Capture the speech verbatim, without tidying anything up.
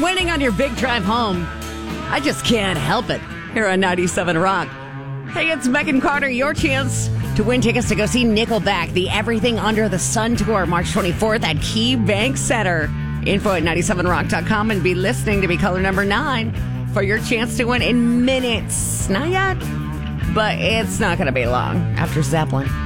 winning on your big drive home. I just can't help it here on ninety-seven Rock. Hey, it's Megan Carter. Your chance to win tickets to go see Nickelback, the Everything Under the Sun tour, March twenty-fourth at KeyBank Center. Info at ninety-seven rock dot com and be listening to be caller number nine for your chance to win in minutes. Not yet, but it's not going to be long after Zeppelin.